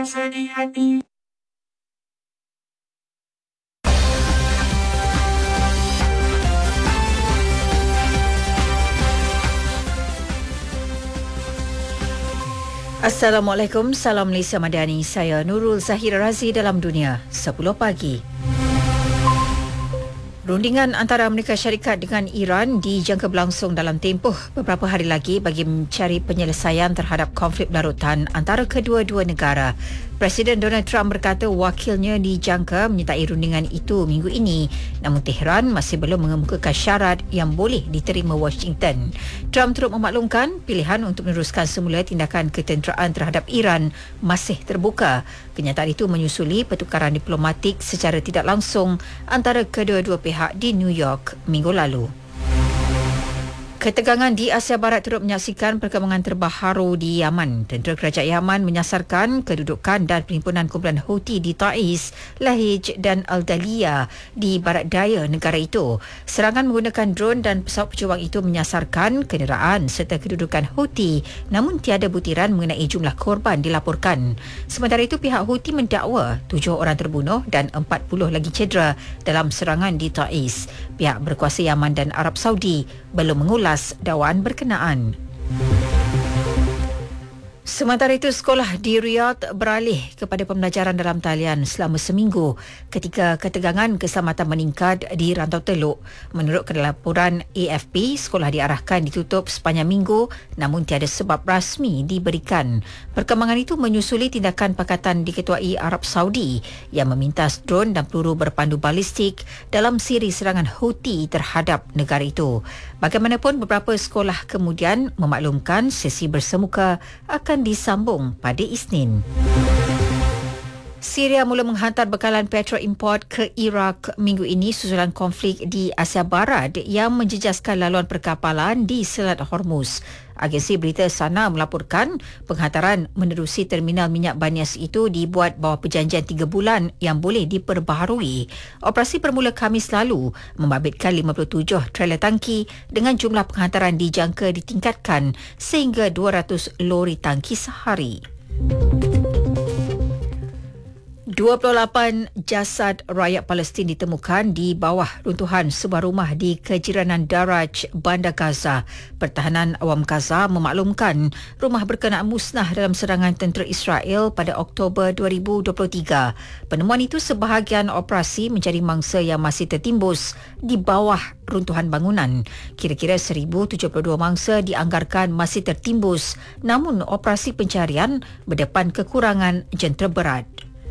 Sedih hati. Assalamualaikum, salam Malaysia Madani. Saya Nurul Zahira Razi dalam Dunia 10 pagi. Rundingan antara Amerika Syarikat dengan Iran dijangka berlangsung dalam tempoh beberapa hari lagi bagi mencari penyelesaian terhadap konflik berlarutan antara kedua-dua negara. Presiden Donald Trump berkata wakilnya dijangka menyertai rundingan itu minggu ini, namun Tehran masih belum mengemukakan syarat yang boleh diterima Washington. Trump turut memaklumkan pilihan untuk meneruskan semula tindakan ketenteraan terhadap Iran masih terbuka. Kenyataan itu menyusuli pertukaran diplomatik secara tidak langsung antara kedua-dua pihak di New York minggu lalu. Ketegangan di Asia Barat turut menyaksikan perkembangan terbaru di Yaman. Tentera Kerajaan Yaman menyasarkan kedudukan dan perhimpunan kumpulan Houthi di Taiz, Lahij dan Al-Daliya di barat daya negara itu. Serangan menggunakan drone dan pesawat pejuang itu menyasarkan kenderaan serta kedudukan Houthi, namun tiada butiran mengenai jumlah korban dilaporkan. Sementara itu, pihak Houthi mendakwa 7 orang terbunuh dan 40 lagi cedera dalam serangan di Taiz. Pihak berkuasa Yaman dan Arab Saudi belum mengulas dakwaan berkenaan. Sementara itu, sekolah di Riyadh beralih kepada pembelajaran dalam talian selama seminggu ketika ketegangan keselamatan meningkat di Rantau Teluk. Menurut laporan AFP, sekolah diarahkan ditutup sepanjang minggu namun tiada sebab rasmi diberikan. Perkembangan itu menyusuli tindakan Pakatan diketuai Arab Saudi yang memintas drone dan peluru berpandu balistik dalam siri serangan Houthi terhadap negara itu. Bagaimanapun, beberapa sekolah kemudian memaklumkan sesi bersemuka akan disambung pada Isnin. Syria mula menghantar bekalan petrol import ke Iraq minggu ini susulan konflik di Asia Barat yang menjejaskan laluan perkapalan di Selat Hormuz. Agensi berita Sana melaporkan penghantaran menerusi terminal minyak Banias itu dibuat bawah perjanjian 3 bulan yang boleh diperbaharui. Operasi bermula Khamis lalu membabitkan 57 trailer tangki dengan jumlah penghantaran dijangka ditingkatkan sehingga 200 lori tangki sehari. 28 jasad rakyat Palestin ditemukan di bawah runtuhan sebuah rumah di kejiranan Daraj, Bandar Gaza. Pertahanan Awam Gaza memaklumkan rumah berkenaan musnah dalam serangan tentera Israel pada Oktober 2023. Penemuan itu sebahagian operasi mencari mangsa yang masih tertimbus di bawah runtuhan bangunan. Kira-kira 1,072 mangsa dianggarkan masih tertimbus, namun operasi pencarian berdepan kekurangan jentera berat.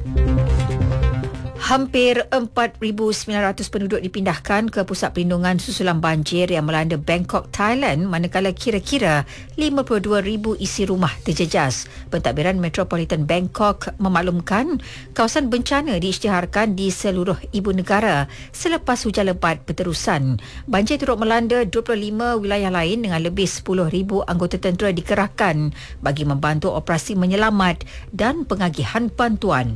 Hampir 4,900 penduduk dipindahkan ke pusat perlindungan susulan banjir yang melanda Bangkok, Thailand, manakala kira-kira 52,000 isi rumah terjejas. Pentadbiran Metropolitan Bangkok memaklumkan kawasan bencana diisytiharkan di seluruh ibu negara selepas hujan lebat berterusan. Banjir turut melanda 25 wilayah lain dengan lebih 10,000 anggota tentera dikerahkan bagi membantu operasi menyelamat dan pengagihan bantuan.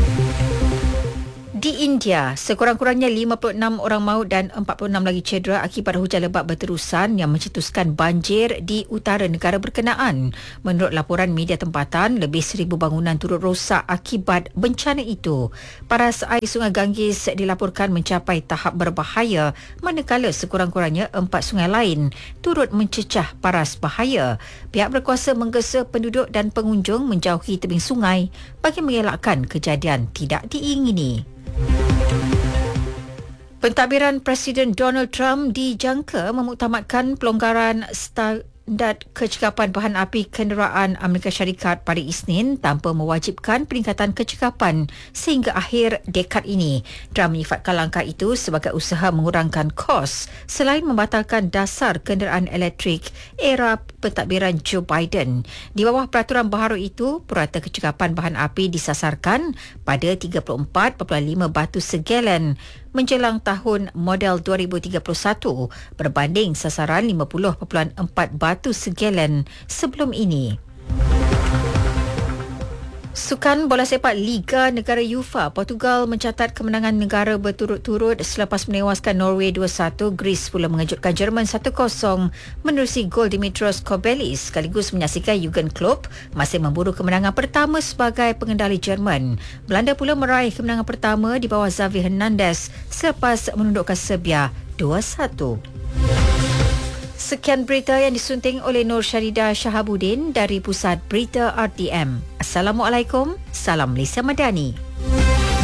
Di India, sekurang-kurangnya 56 orang maut dan 46 lagi cedera akibat hujan lebat berterusan yang mencetuskan banjir di utara negara berkenaan. Menurut laporan media tempatan, lebih 1,000 bangunan turut rosak akibat bencana itu. Paras air Sungai Ganges dilaporkan mencapai tahap berbahaya, manakala sekurang-kurangnya 4 sungai lain turut mencecah paras bahaya. Pihak berkuasa menggesa penduduk dan pengunjung menjauhi tebing sungai bagi mengelakkan kejadian tidak diingini. Pentadbiran Presiden Donald Trump dijangka memuktamadkan pelonggaran standard kecekapan bahan api kenderaan Amerika Syarikat pada Isnin tanpa mewajibkan peningkatan kecekapan sehingga akhir dekad ini. Trump menyifatkan langkah itu sebagai usaha mengurangkan kos selain membatalkan dasar kenderaan elektrik era pentadbiran Joe Biden. Di bawah peraturan baharu itu, purata kecekapan bahan api disasarkan pada 34.5 batu segalen menjelang tahun model 2031 berbanding sasaran 50.4 batu segalen sebelum ini. Sukan bola sepak Liga Negara UEFA, Portugal mencatat kemenangan negara berturut-turut selepas menewaskan Norway 2-1. Greece pula mengejutkan Jerman 1-0 menerusi gol Dimitrios Kobelis, sekaligus menyaksikan Jurgen Klopp masih memburu kemenangan pertama sebagai pengendali Jerman. Belanda pula meraih kemenangan pertama di bawah Xavi Hernandez selepas menundukkan Serbia 2-1. Sekian berita yang disunting oleh Nur Syarida Shahabuddin dari Pusat Berita RTM. Assalamualaikum, salam Malaysia Madani.